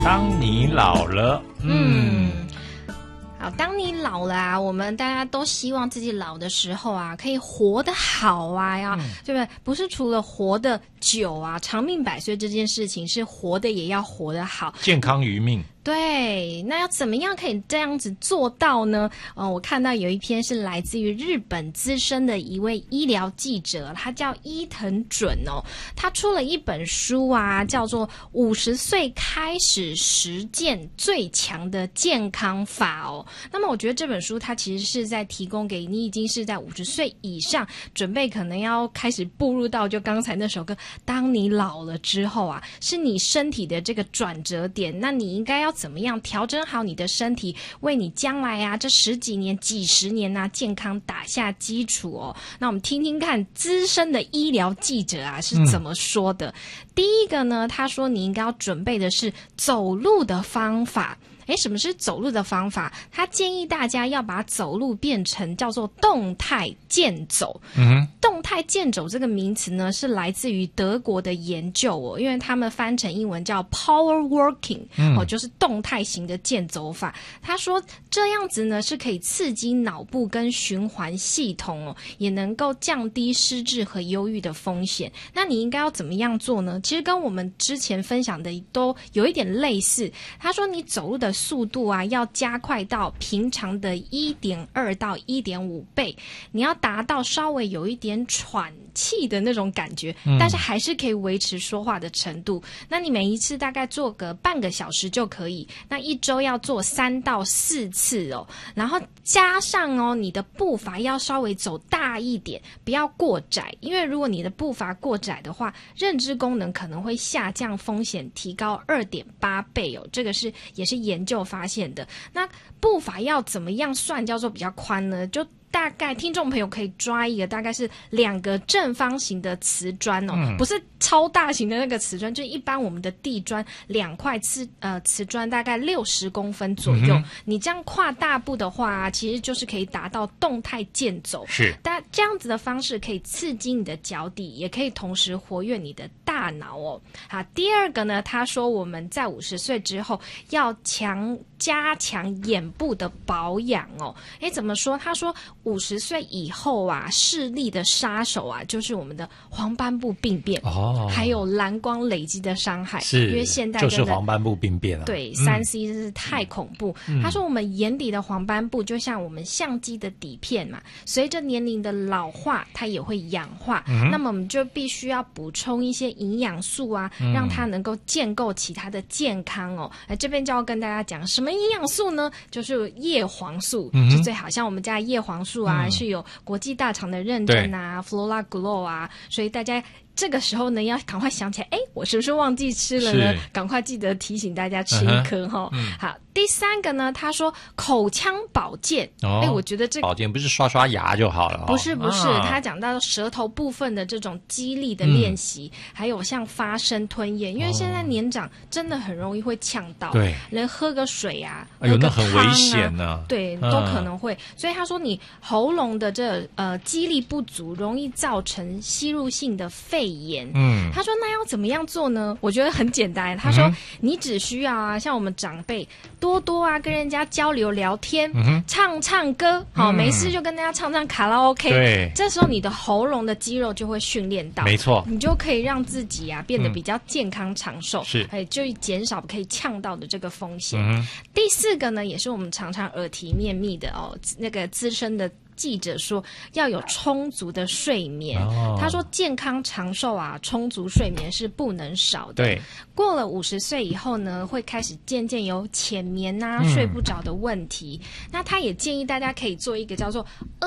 当你老了， 好，当你老了啊，我们大家都希望自己老的时候啊，可以活得好啊，对不对？不是除了活得久啊，长命百岁这件事情，是活得也要活得好， 健康余命。 对，那要怎么样可以这样子做到呢？我看到有一篇是来自于日本资深的一位医疗记者，他叫伊藤准哦，他出了一本书啊，叫做50岁开始实践最强的健康法哦。那么我觉得这本书它其实是在提供给你已经是在50岁以上，准备可能要开始步入到就刚才那首歌，当你老了之后啊，是你身体的这个转折点，那你应该要怎么样调整好你的身体，为你将来啊这10几年、几十年啊健康打下基础哦。那我们听听看资深的医疗记者啊是怎么说的。第一个呢，他说你应该要准备的是走路的方法。什么是走路的方法？他建议大家要把走路变成叫做动态健走。动态健走这个名词呢，是来自于德国的研究哦，因为他们翻成英文叫 power walking，就是动态型的健走法。他说这样子呢是可以刺激脑部跟循环系统哦，也能够降低失智和忧郁的风险。那你应该要怎么样做呢？其实跟我们之前分享的都有一点类似。他说你走路的速度啊要加快到平常的 1.2 到 1.5 倍，你要达到稍微有一点喘气的那种感觉，但是还是可以维持说话的程度。那你每一次大概做个半个小时就可以，那一周要做3到4次哦，然后加上哦你的步伐要稍微走大一点，不要过窄，因为如果你的步伐过窄的话，认知功能可能会下降，风险提高 2.8 倍哦，这个也是研究发现的。那步伐要怎么样算叫做比较宽呢？就大概听众朋友可以抓一个大概是2个正方形的瓷砖哦，不是超大型的那个瓷砖，就一般我们的地砖2块瓷砖大概60公分左右，你这样跨大步的话其实就是可以达到动态健走。 是， 但这样子的方式可以刺激你的脚底，也可以同时活跃你的大脑哦。好，第二个呢，他说我们在50岁之后要加强眼部的保养哦。怎么说？他说50岁以后啊，视力的杀手啊，就是我们的黄斑部病变还有蓝光累积的伤害。 是， 因为现代就是黄斑部病变了。 对，3C 真是太恐怖。他说我们眼底的黄斑部就像我们相机的底片嘛，随着年龄的老化，它也会氧化。那么我们就必须要补充一些营养素啊，让它能够建构起它的健康哦。这边就要跟大家讲什么营养素呢？就是叶黄素是最好，像我们家的叶黄素啊，是有国际大厂的认证啊，Flora Glow 啊，所以大家这个时候呢，要赶快想起来，我是不是忘记吃了呢？赶快记得提醒大家吃一颗哈。好，第3个呢，他说口腔保健。我觉得这个保健不是刷刷牙就好了。 不是，他讲到舌头部分的这种肌力的练习，还有像发声吞咽，因为现在年长真的很容易会呛到， 对， 连喝个水啊， 那很危险呢。 对，都可能会。所以他说你喉咙的肌力不足，容易造成吸入性的肺炎。他说那要怎么样做呢？我觉得很简单。他说你只需要啊，像我们长辈多多啊跟人家交流聊天，唱歌，好，没事就跟大家唱卡拉 OK。对，这时候你的喉咙的肌肉就会训练到， 没错， 你就可以让自己啊变得比较健康长寿， 是， 就减少可以呛到的这个风险。第4个呢，也是我们常常耳提面命的哦，那个资深的记者说要有充足的睡眠。他说健康长寿啊，充足睡眠是不能少的。 对， 过了50岁以后呢，会开始渐渐有浅眠啊、睡不着的问题。那他也建议大家可以做一个叫做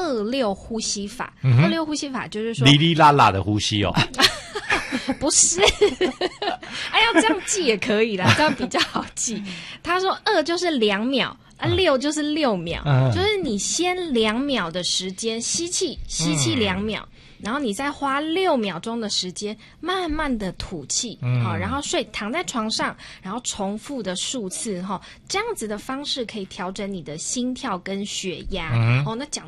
26呼吸法。26呼吸法就是说哩哩啦啦的呼吸哦。 不是，要这样记也可以啦，这样比较好记。他说2就是2秒。6就是6秒，就是你先2秒的时间吸气2秒，然后你再花6秒钟的时间慢慢的吐气，然后躺在床上，然后重复的数次，这样子的方式可以调整你的心跳跟血压。那讲